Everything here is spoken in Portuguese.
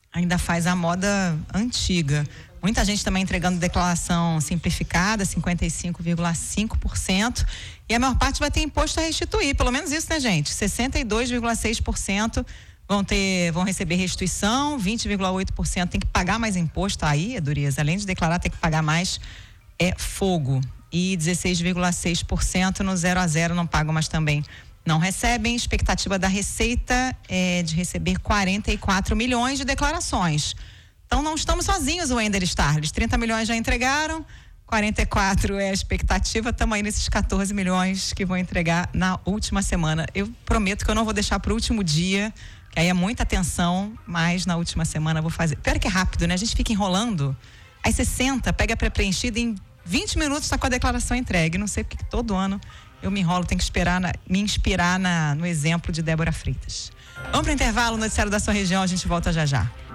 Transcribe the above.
ainda faz a moda antiga. Muita gente também entregando declaração simplificada, 55,5%. E a maior parte vai ter imposto a restituir. Pelo menos isso, né, gente? 62,6% vão receber restituição, 20,8% tem que pagar mais imposto. Aí é dureza. Além de declarar, tem que pagar mais, é fogo. E 16,6% no 0 a 0 não pagam, mas também não recebem. Expectativa da Receita é de receber 44 milhões de declarações. Então não estamos sozinhos, Wender Starles. 30 milhões já entregaram, 44 é a expectativa, estamos aí nesses 14 milhões que vão entregar na última semana. Eu prometo que eu não vou deixar para o último dia, que aí é muita atenção, mas na última semana eu vou fazer. Pior que é rápido, né? A gente fica enrolando, aí você senta, pega pré-preenchido e em 20 minutos está com a declaração entregue. Não sei porque todo ano eu me enrolo, tenho que me inspirar no exemplo de Débora Freitas. Vamos para o intervalo, no noticiário da sua região, a gente volta já já.